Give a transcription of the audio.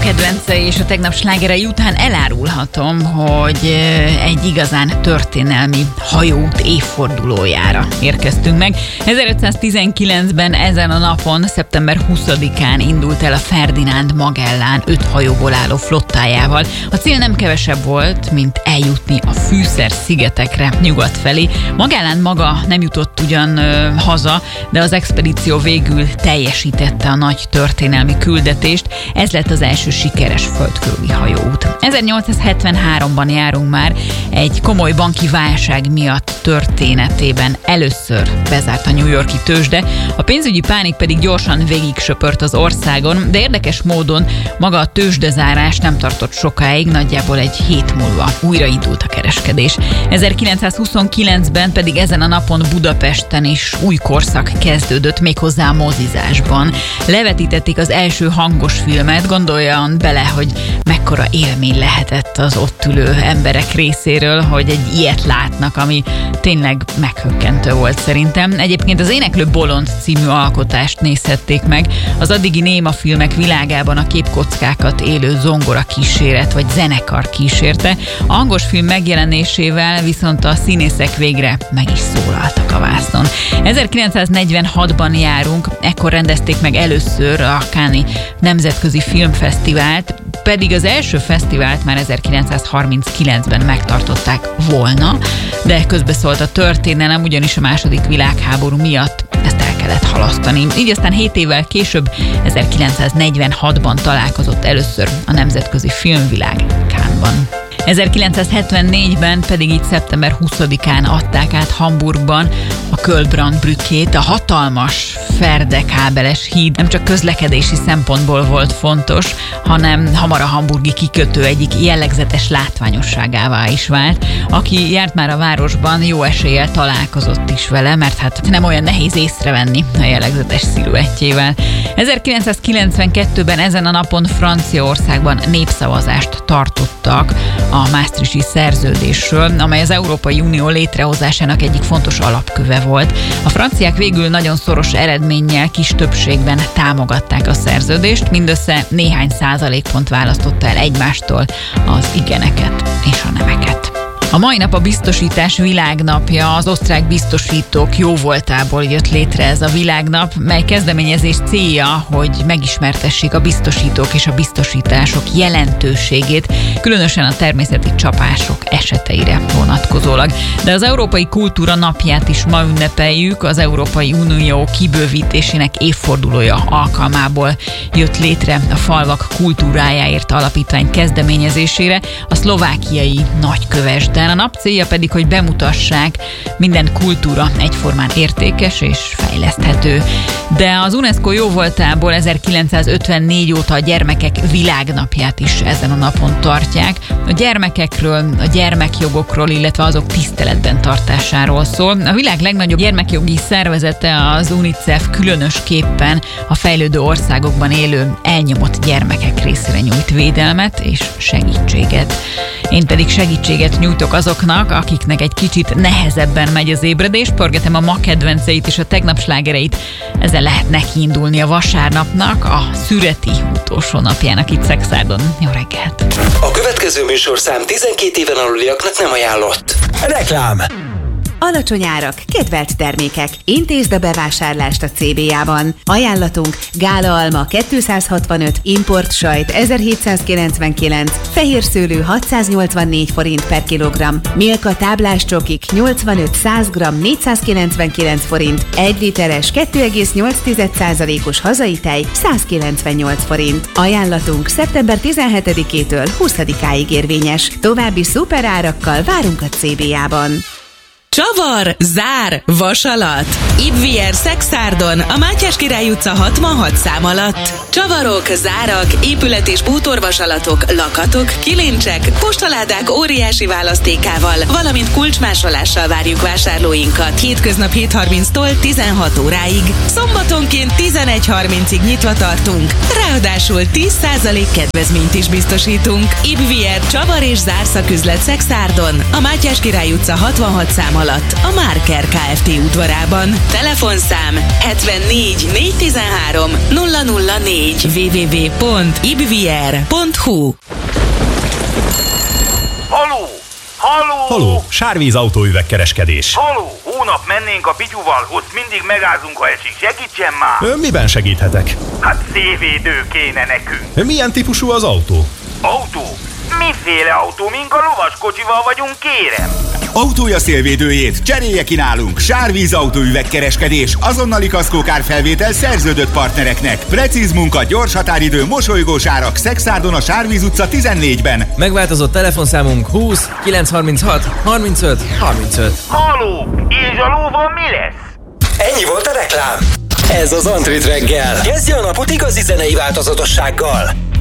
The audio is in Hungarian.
kedvencei és a tegnap slágerei után elárulhatom, hogy egy igazán történelmi hajóút évfordulójára érkeztünk meg. 1519-ben ezen a napon, szeptember 20-án indult el a Ferdinand Magellán 5 hajóból álló flottájával. A cél nem kevesebb volt, mint eljutni a Fűszer-szigetekre nyugat felé. Magellán maga nem jutott ugyan haza, de az expedíció végül teljesítette a nagy történelmi küldetést. Ez lett az első sikeres földkörüli hajóút. 1873-ban járunk már, egy komoly banki válság miatt történetében először bezárt a New York-i tőzsde, a pénzügyi pánik pedig gyorsan végig söpört az országon, de érdekes módon maga a tőzsdezárás nem tartott sokáig, nagyjából egy hét múlva újraindult a kereskedés. 1929-ben pedig ezen a napon Budapesten is új korszak kezdődött, méghozzá a mozizásban. Levetítették az első hangos filmet, gondoljon bele, hogy mekkora élmény lehetett az ott ülő emberek részéről, hogy egy ilyet látnak, ami tényleg meghökkentő volt szerintem. Egyébként az Éneklő bolond című alkotást nézhették meg. Az addigi némafilmek világában a képkockákat élő zongora kíséret vagy zenekar kísérte. A hangos film megjelenésével viszont a színészek végre meg is szólaltak a vásznon. 1946-ban járunk, ekkor rendezték meg először a Cannes-i Nemzetközi Filmfesztivált, pedig az első fesztivált már 1939-ben megtartották volna, de közbeszólt a történelem, ugyanis a második világháború miatt ezt el kellett halasztani. Így aztán 7 évvel később, 1946-ban találkozott először a nemzetközi filmvilág Cannes-ban. 1974-ben pedig így szeptember 20-án adták át Hamburgban a Köln-Brandbrückét, a hatalmas ferdekábeles híd nem csak közlekedési szempontból volt fontos, hanem hamar a hamburgi kikötő egyik jellegzetes látványosságává is vált. Aki járt már a városban, jó eséllyel találkozott is vele, mert hát nem olyan nehéz észrevenni a jellegzetes sziluettjével. 1992-ben ezen a napon Franciaországban népszavazást tartottak a Maastrichti szerződésről, amely az Európai Unió létrehozásának egyik fontos alapköve volt. A franciák végül nagyon szoros eredménnyel, kis többségben támogatták a szerződést, mindössze néhány százalékpont választotta el egymástól az igeneket és a nemeket. A mai nap a biztosítás világnapja, az osztrák biztosítók jóvoltából jött létre ez a világnap, mely kezdeményezés célja, hogy megismertessék a biztosítók és a biztosítások jelentőségét, különösen a természeti csapások eseteire vonatkozólag. De az Európai Kultúra napját is ma ünnepeljük, az Európai Unió kibővítésének évfordulója alkalmából jött létre a Falvak kultúrájáért alapítvány kezdeményezésére a szlovákiai Nagykövesden. A nap célja pedig, hogy bemutassák, minden kultúra egyformán értékes és fejleszthető. De az UNESCO jóvoltából 1954 óta a gyermekek világnapját is ezen a napon tartják. A gyermekekről, a gyermekjogokról, illetve azok tiszteletben tartásáról szól. A világ legnagyobb gyermekjogi szervezete, az UNICEF, különösképpen a fejlődő országokban élő elnyomott gyermekek részére nyújt védelmet és segítséget. Én pedig segítséget nyújtok azoknak, akiknek egy kicsit nehezebben megy az ébredés, pörgetem a ma kedvenceit és a tegnap slágereit. Ezzel lehet nekiindulni a vasárnapnak, a szüreti utolsó napjának itt Szexárdon. Jó reggelt! A következő műsorszám 12 éven aluliaknak nem ajánlott. Reklám! Alacsony árak, kedvelt termékek. Intézd a bevásárlást a CBA-ban. Ajánlatunk: gálaalma 265, import sajt 1799, fehér szőlő 684 forint per kilogramm, Milka táblás csokik 85-100 g 499 forint, 1 literes 2,8%-os hazai tej 198 forint. Ajánlatunk szeptember 17-től 20-áig érvényes. További szuperárakkal várunk a CBA-ban. Csavar, zár, vasalat. Ibvier Szexárdon, a Mátyás Király utca 66 szám alatt. Csavarok, zárak, épület- és bútorvasalatok, lakatok, kilincsek, postaládák óriási választékával, valamint kulcsmásolással várjuk vásárlóinkat. Hétköznap 7:30-tól 16 óráig. Szombatonként 11:30-ig nyitva tartunk. Ráadásul 10% kedvezményt is biztosítunk. Ibvier csavar és zárszaküzlet Szexárdon, a Mátyás Király utca 66 szám alatt. alatt a Márker Kft. Udvarában. Telefonszám 74 413 004 www.ibvier.hu. Haló! Haló! Haló, Sárvíz autóüvegkereskedés. Haló! Hónap mennénk a Pityuval, ott mindig megázunk, ha esik. Segítsen már! Miben segíthetek? Hát szélvédő kéne nekünk. Milyen típusú az autó? Autó? Miféle autó? Mink a lovaskocsival vagyunk, kérem? Autója szélvédőjét cserélje ki nálunk. Sárvíz autóüvegkereskedés, azonnali kaszkókárfelvétel szerződött partnereknek. Precíz munka, gyors határidő, mosolygós árak. Szexárdon a Sárvíz utca 14-ben. Megváltozott telefonszámunk 20 936 35 35. Haló! És a lóval mi lesz? Ennyi volt a reklám. Ez az Antrit reggel. Kezdje a napot igazi zenei változatossággal.